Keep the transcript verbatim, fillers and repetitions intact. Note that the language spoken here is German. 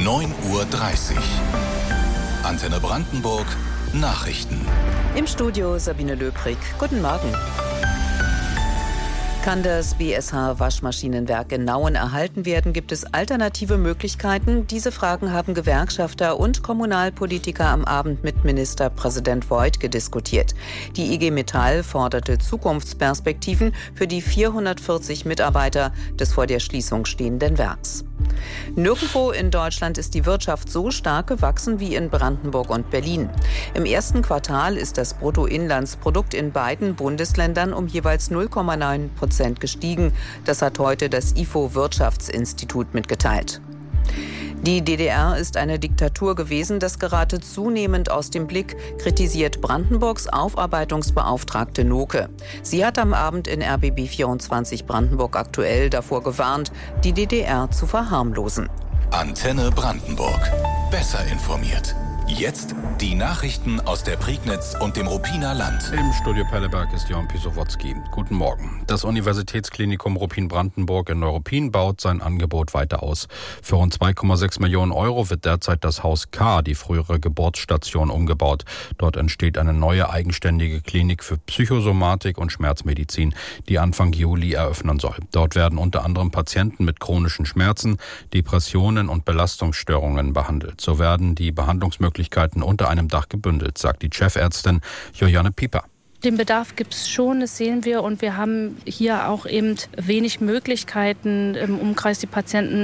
neun Uhr dreißig. Antenne Brandenburg, Nachrichten. Im Studio Sabine Löbrig. Guten Morgen. Kann das B S H-Waschmaschinenwerk in Nauen erhalten werden? Gibt es alternative Möglichkeiten? Diese Fragen haben Gewerkschafter und Kommunalpolitiker am Abend mit Ministerpräsident Woidke diskutiert. Die I G Metall forderte Zukunftsperspektiven für die vierhundertvierzig Mitarbeiter des vor der Schließung stehenden Werks. Nirgendwo in Deutschland ist die Wirtschaft so stark gewachsen wie in Brandenburg und Berlin. Im ersten Quartal ist das Bruttoinlandsprodukt in beiden Bundesländern um jeweils null Komma neun Prozent gestiegen. Das hat heute das I F O-Wirtschaftsinstitut mitgeteilt. Die D D R ist eine Diktatur gewesen, das gerate zunehmend aus dem Blick, kritisiert Brandenburgs Aufarbeitungsbeauftragte Noke. Sie hat am Abend in R B B vierundzwanzig Brandenburg aktuell davor gewarnt, die D D R zu verharmlosen. Antenne Brandenburg. Besser informiert. Jetzt die Nachrichten aus der Prignitz und dem Ruppiner Land. Im Studio Pelleberg ist Jon Pisowotzki. Guten Morgen. Das Universitätsklinikum Ruppin-Brandenburg in Neuruppin baut sein Angebot weiter aus. Für rund zwei Komma sechs Millionen Euro wird derzeit das Haus K, die frühere Geburtsstation, umgebaut. Dort entsteht eine neue eigenständige Klinik für Psychosomatik und Schmerzmedizin, die Anfang Juli eröffnen soll. Dort werden unter anderem Patienten mit chronischen Schmerzen, Depressionen und Belastungsstörungen behandelt. So werden die Behandlungsmöglichkeiten unter einem Dach gebündelt, sagt die Chefärztin Juliane Pieper. Den Bedarf gibt es schon, das sehen wir. Und wir haben hier auch eben wenig Möglichkeiten im Umkreis, die Patienten